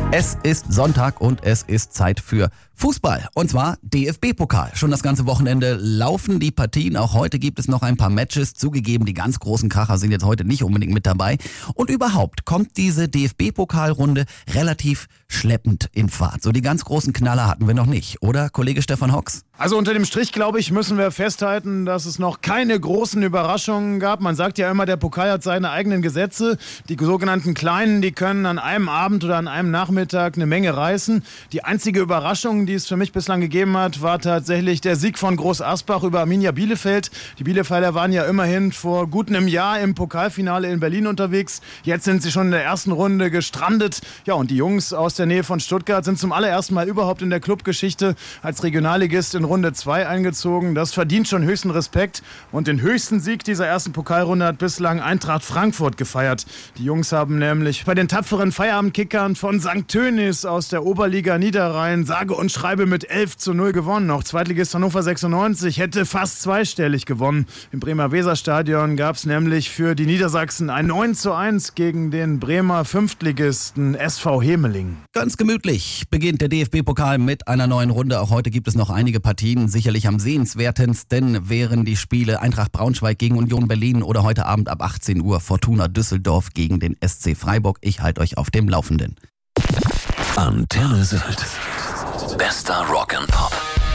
Es ist Sonntag und es ist Zeit für Fußball. Und zwar DFB-Pokal. Schon das ganze Wochenende laufen die Partien. Auch heute gibt es noch ein paar Matches. Zugegeben, die ganz großen Kracher sind jetzt heute nicht unbedingt mit dabei. Und überhaupt kommt diese DFB-Pokalrunde relativ schleppend in Fahrt. So die ganz großen Knaller hatten wir noch nicht, oder, Kollege Stefan Hocks? Also unter dem Strich, glaube ich, müssen wir festhalten, dass es noch keine großen Überraschungen gab. Man sagt ja immer, der Pokal hat seine eigenen Gesetze. Die sogenannten Kleinen, die können an einem Abend oder an einem Nachmittag eine Menge reißen. Die einzige Überraschung, die es für mich bislang gegeben hat, war tatsächlich der Sieg von Groß Asbach über Arminia Bielefeld. Die Bielefelder waren ja immerhin vor gut einem Jahr im Pokalfinale in Berlin unterwegs. Jetzt sind sie schon in der ersten Runde gestrandet. Ja, und die Jungs aus der Nähe von Stuttgart sind zum allerersten Mal überhaupt in der Clubgeschichte als Regionalligist in Runde 2 eingezogen. Das verdient schon höchsten Respekt. Und den höchsten Sieg dieser ersten Pokalrunde hat bislang Eintracht Frankfurt gefeiert. Die Jungs haben nämlich bei den tapferen Feierabendkickern von St. Tönis aus der Oberliga Niederrhein sage und schreibe mit 11:0 gewonnen. Auch Zweitligist Hannover 96 hätte fast zweistellig gewonnen. Im Bremer Weserstadion gab es nämlich für die Niedersachsen ein 9:1 gegen den Bremer Fünftligisten SV Hemeling. Ganz gemütlich beginnt der DFB-Pokal mit einer neuen Runde. Auch heute gibt es noch einige Partien. Sicherlich am sehenswertesten wären die Spiele Eintracht Braunschweig gegen Union Berlin oder heute Abend ab 18 Uhr Fortuna Düsseldorf gegen den SC Freiburg. Ich halte euch auf dem Laufenden. Antenne Sylt. Bester Rock and Pop.